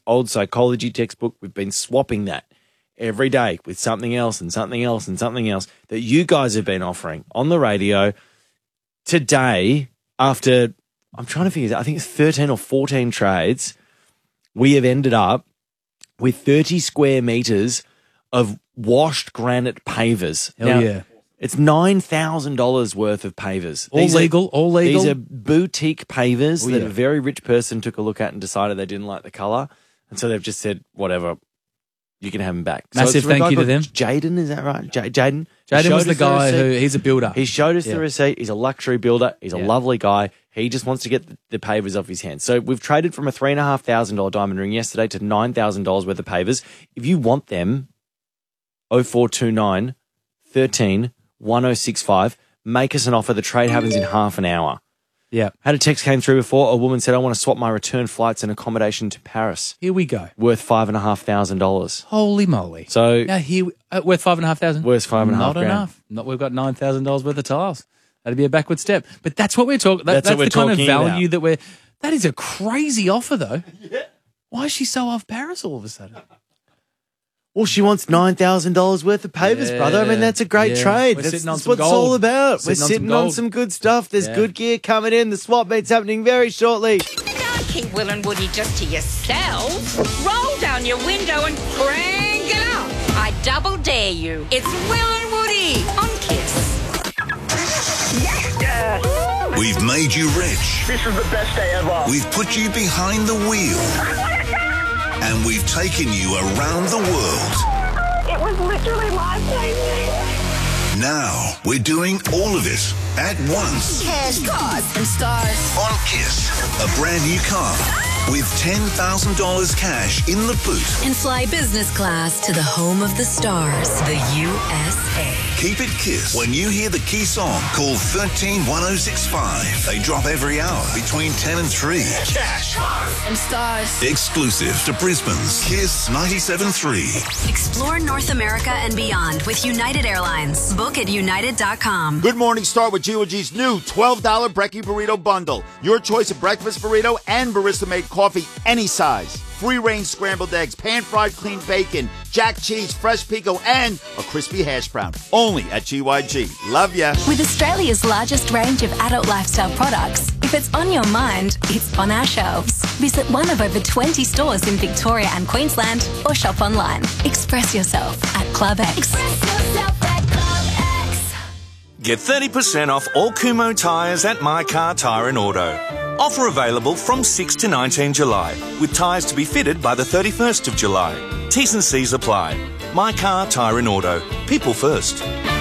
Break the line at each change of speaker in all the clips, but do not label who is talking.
old psychology textbook. We've been swapping that every day with something else and something else and something else that you guys have been offering on the radio. Today, after, I'm trying to figure it out, I think it's 13 or 14 trades, we have ended up with 30 square metres of washed granite pavers.
Hell yeah.
It's $9,000 worth of pavers.
All legal.
These are boutique pavers that a very rich person took a look at and decided they didn't like the colour. And so they've just said, whatever, you can have them back.
Massive
so
thank you to them.
Jaden, is that right? Jaden?
Jaden was the guy he's a builder.
He showed us the receipt. He's a luxury builder. He's a lovely guy. He just wants to get the pavers off his hands. So we've traded from a $3,500 diamond ring yesterday to $9,000 worth of pavers. If you want them, 0429 13 1065. Make us an offer. The trade happens in half an hour.
Yeah.
Had a text came through before. A woman said, I want to swap my return flights and accommodation to Paris.
Here we go.
Worth $5,500.
Holy moly.
So
now here, worth $5,500?
Worth $5,500.
Not enough. We've got $9,000 worth of tiles. That'd be a backward step. But that's what we're talking. That's
what we're
the kind of
talking
value
about.
that that is a crazy offer though. Yeah. Why is she so off Paris all of a sudden?
Well, she wants $9,000 worth of pavers, brother. I mean, that's a great trade. That's what it's all about. We're sitting on some good stuff. There's good gear coming in. The swap meet's happening very shortly.
Don't keep Will and Woody just to yourselves. Roll down your window and crank it up. I double dare you. It's Will and Woody on KISS.
We've made you rich.
This is the best day ever.
We've put you behind the wheel. And we've taken you around the world.
It was literally life-changing.
Now we're doing all of it at once.
Cash, cars, and stars.
On KISS, a brand new car with $10,000 cash in the boot.
And fly business class to the home of the stars, the USA.
Keep it KISS. When you hear the key song, call 131065. They drop every hour between 10 and 3.
Cash, cars, and stars.
Exclusive to Brisbane's KISS 97.3.
Explore North America and beyond with United Airlines. Book at united.com.
Good morning. Start with G&G's new $12 Brekkie Burrito Bundle. Your choice of breakfast burrito and barista-made coffee, any size. Free-range scrambled eggs, pan-fried clean bacon, jack cheese, fresh pico, and a crispy hash brown. Only at GYG. Love ya.
With Australia's largest range of adult lifestyle products, if it's on your mind, it's on our shelves. Visit one of over 20 stores in Victoria and Queensland or shop online. Express yourself at Club X. Express yourself at Club X.
Get 30% off all Kumho tyres at My Car Tyre and Auto. Offer available from 6 to 19 July, with tyres to be fitted by the 31st of July. T's and C's apply. My Car Tyre and Auto. People first.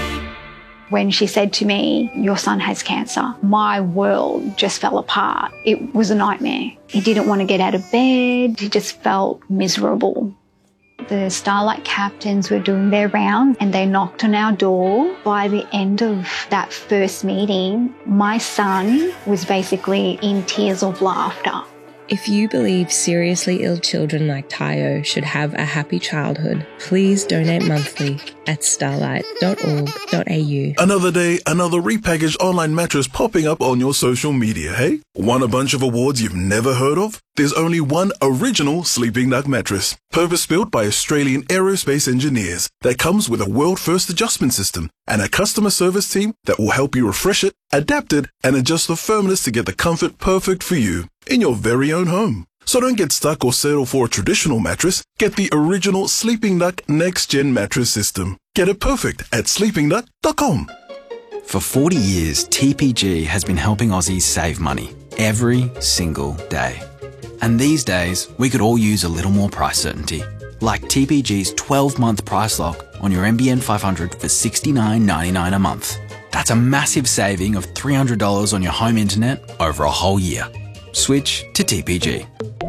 When she said to me, your son has cancer, my world just fell apart. It was a nightmare. He didn't want to get out of bed. He just felt miserable. The Starlight captains were doing their round and they knocked on our door. By the end of that first meeting, my son was basically in tears of laughter.
If you believe seriously ill children like Tayo should have a happy childhood, please donate monthly at starlight.org.au.
Another day, another repackaged online mattress popping up on your social media, hey? Want a bunch of awards you've never heard of? There's only one original Sleeping Duck mattress, purpose-built by Australian aerospace engineers, that comes with a world-first adjustment system and a customer service team that will help you refresh it, adapt it, and adjust the firmness to get the comfort perfect for you in your very own home. So don't get stuck or settle for a traditional mattress. Get the original Sleeping Duck Next Gen mattress system. Get it perfect at sleepingduck.com.
For 40 years, TPG has been helping Aussies save money every single day. And these days, we could all use a little more price certainty. Like TPG's 12-month price lock on your NBN 500 for $69.99 a month. That's a massive saving of $300 on your home internet over a whole year. Switch to TPG.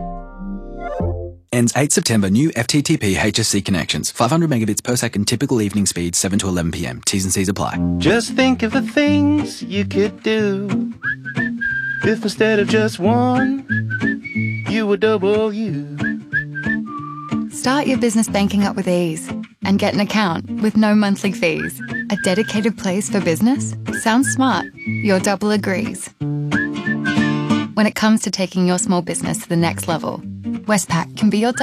Ends 8 September. New FTTP HSC connections. 500 megabits per second. Typical evening speed 7 to 11 p.m. T's and C's apply.
Just think of the things you could do if instead of just one, you were double you.
Start your business banking up with ease and get an account with no monthly fees. A dedicated place for business? Sounds smart. Your double agrees. When it comes to taking your small business to the next level, Westpac can be your